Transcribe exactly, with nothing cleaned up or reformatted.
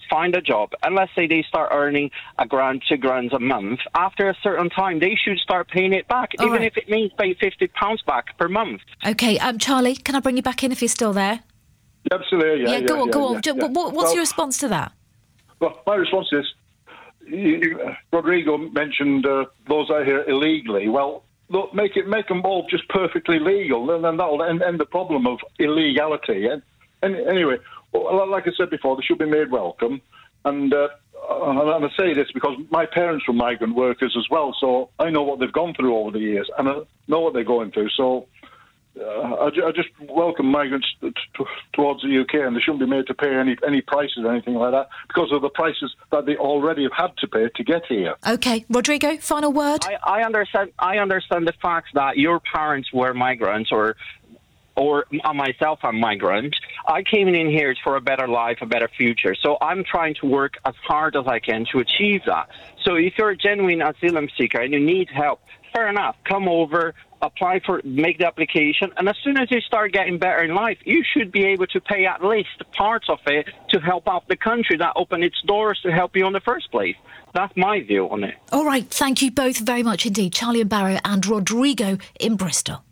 find a job, and let's say they start earning a grand, two grand a month, after a certain time, they should start paying it back, All even right. if it means paying fifty pounds back per month. OK, um, Charlie, can I bring you back in if you're still there? Absolutely, yeah. Yeah, go yeah, on, yeah, go on. yeah, Ju- yeah. what- What's Well, your response to that? Well, my response is, you, you- Rodrigo mentioned uh, those out here illegally. Well, look, make it make them all just perfectly legal, and then that'll end, end the problem of illegality. And, and anyway, well, like I said before, they should be made welcome. And uh, and I say this because my parents were migrant workers as well, so I know what they've gone through over the years, and I know what they're going through. So uh, I, ju- I just welcome migrants t- t- towards the U K, and they shouldn't be made to pay any any prices or anything like that because of the prices that they already have had to pay to get here. OK, Rodrigo, final word? I, I understand. I understand the fact that your parents were migrants, or or myself, I'm migrant. I came in here for a better life, a better future. So I'm trying to work as hard as I can to achieve that. So if you're a genuine asylum seeker and you need help, fair enough. Come over, apply for, make the application, and as soon as you start getting better in life, you should be able to pay at least parts of it to help out the country that opened its doors to help you in the first place. That's my view on it. All right, thank you both very much indeed, Charlie and Barrow and Rodrigo in Bristol.